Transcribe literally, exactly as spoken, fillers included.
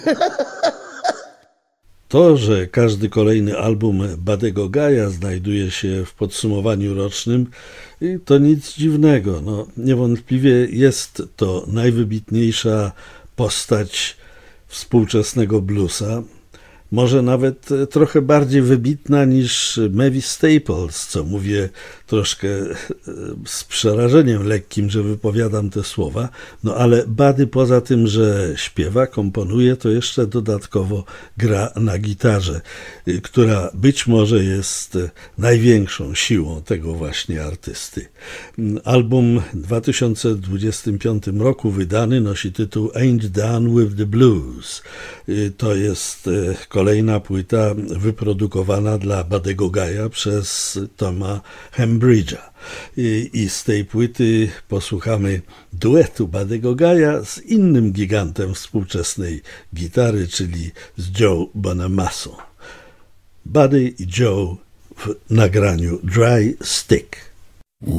To, że każdy kolejny album Buddy'ego Guy'a znajduje się w podsumowaniu rocznym, to nic dziwnego. No, niewątpliwie jest to najwybitniejsza postać współczesnego bluesa. Może nawet trochę bardziej wybitna niż Mavis Staples, co mówię troszkę z przerażeniem lekkim, że wypowiadam te słowa. No ale Buddy poza tym, że śpiewa, komponuje, to jeszcze dodatkowo gra na gitarze, która być może jest największą siłą tego właśnie artysty. Album w dwa tysiące dwudziestym piątym roku wydany nosi tytuł Ain't Done with the Blues. To jest kolejna płyta wyprodukowana dla Buddy'ego Guy'a przez Toma Hembridge'a. I, I z tej płyty posłuchamy duetu Buddy'ego Guy'a z innym gigantem współczesnej gitary, czyli z Joe Bonamassa. Buddy i Joe w nagraniu Dry Stick.